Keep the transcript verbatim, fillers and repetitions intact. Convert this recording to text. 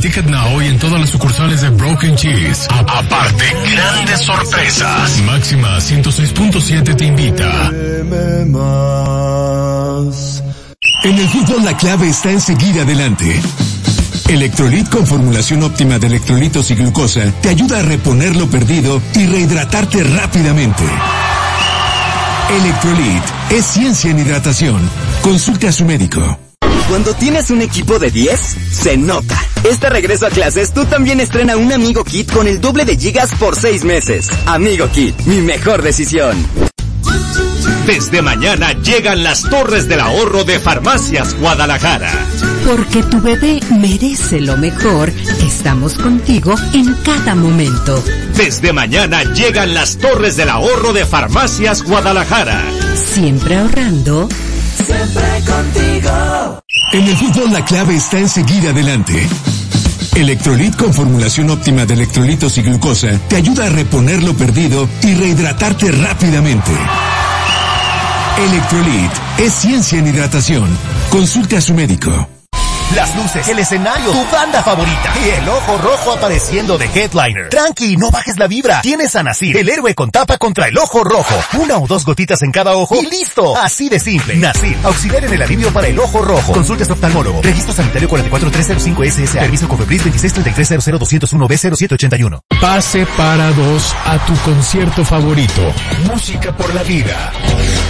Ticket Now y en todas las sucursales de Broken Cheese. A- aparte, grandes sorpresas. Máxima ciento seis punto siete te invita. En el fútbol la clave está en seguir adelante. Electrolit con formulación óptima de electrolitos y glucosa te ayuda a reponer lo perdido y rehidratarte rápidamente. Electrolit es ciencia en hidratación. Consulta a su médico. Cuando tienes un equipo de diez, se nota. Este regreso a clases, tú también estrena un Amigo Kit con el doble de gigas por seis meses. Amigo Kit, mi mejor decisión. Desde mañana llegan las Torres del Ahorro de Farmacias Guadalajara. Porque tu bebé merece lo mejor, estamos contigo en cada momento. Desde mañana llegan las Torres del Ahorro de Farmacias Guadalajara. Siempre ahorrando. Siempre contigo. En el fútbol la clave está en seguir adelante. Electrolit con formulación óptima de electrolitos y glucosa te ayuda a reponer lo perdido y rehidratarte rápidamente. Electrolit es ciencia en hidratación. Consulta a su médico. Las luces, el escenario, tu banda favorita y el ojo rojo apareciendo de headliner. Tranqui, no bajes la vibra. Tienes a Nasir, el héroe con tapa contra el ojo rojo. Una o dos gotitas en cada ojo y listo. Así de simple. Nasir, auxiliar en el alivio para el ojo rojo. Consulta a su oftalmólogo. Registro sanitario cuatro cuatro tres cero cinco S S A. Permiso Cofepris veintiséis treinta y tres cero cero dos cero uno B cero siete ochenta y uno. Pase para dos a tu concierto favorito. Música por la vida.